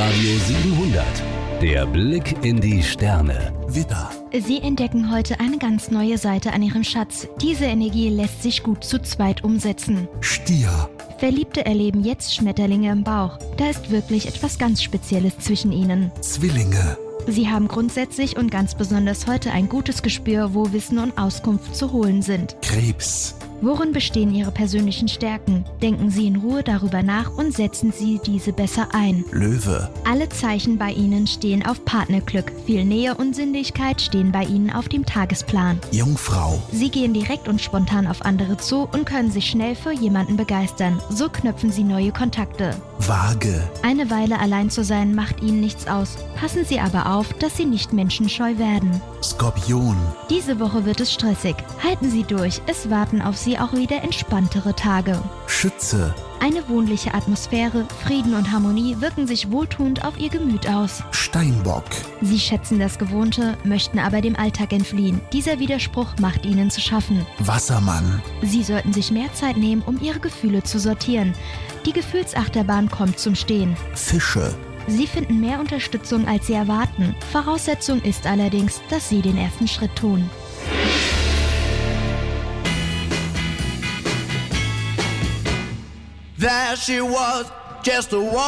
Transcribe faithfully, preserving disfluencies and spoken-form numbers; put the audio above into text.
Hitradio siebenhundert. Der Blick in die Sterne. Widder. Sie entdecken heute eine ganz neue Seite an Ihrem Schatz. Diese Energie lässt sich gut zu zweit umsetzen. Stier. Verliebte erleben jetzt Schmetterlinge im Bauch. Da ist wirklich etwas ganz Spezielles zwischen ihnen. Zwillinge. Sie haben grundsätzlich und ganz besonders heute ein gutes Gespür, wo Wissen und Auskunft zu holen sind. Krebs. Worin bestehen Ihre persönlichen Stärken? Denken Sie in Ruhe darüber nach und setzen Sie diese besser ein. Löwe. Alle Zeichen bei Ihnen stehen auf Partnerglück. Viel Nähe und Sinnlichkeit stehen bei Ihnen auf dem Tagesplan. Jungfrau. Sie gehen direkt und spontan auf andere zu und können sich schnell für jemanden begeistern. So knüpfen Sie neue Kontakte. Waage. Eine Weile allein zu sein macht Ihnen nichts aus. Passen Sie aber auf, dass Sie nicht menschenscheu werden. Skorpion. Diese Woche wird es stressig. Halten Sie durch, es warten auf Sie auch wieder entspanntere Tage. Schütze. Eine wohnliche Atmosphäre, Frieden und Harmonie wirken sich wohltuend auf Ihr Gemüt aus. Steinbock. Sie schätzen das Gewohnte, möchten aber dem Alltag entfliehen. Dieser Widerspruch macht Ihnen zu schaffen. Wassermann. Sie sollten sich mehr Zeit nehmen, um Ihre Gefühle zu sortieren. Die Gefühlsachterbahn kommt zum Stehen. Fische. Sie finden mehr Unterstützung, als Sie erwarten. Voraussetzung ist allerdings, dass Sie den ersten Schritt tun. There she was, just a woman.